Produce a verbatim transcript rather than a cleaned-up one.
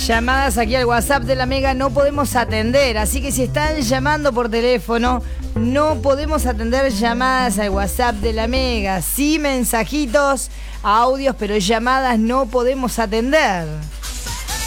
Llamadas aquí al WhatsApp de la Mega no podemos atender, así que si están llamando por teléfono, no podemos atender llamadas al WhatsApp de la Mega. Sí, mensajitos, audios, pero llamadas no podemos atender.